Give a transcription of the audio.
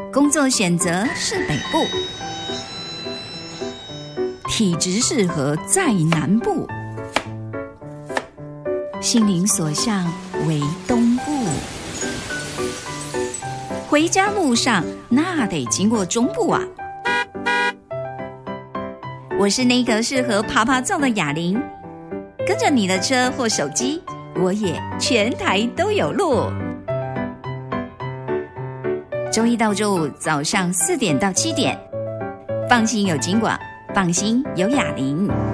工作选择是北部，体质适合在南部，心灵所向为东部。回家路上那得经过中部啊。我是那个适合爬爬照的哑铃，跟着你的车或手机，我也全台都有路。周一到周五早上4点到7点，放心有金广，放心有哑铃。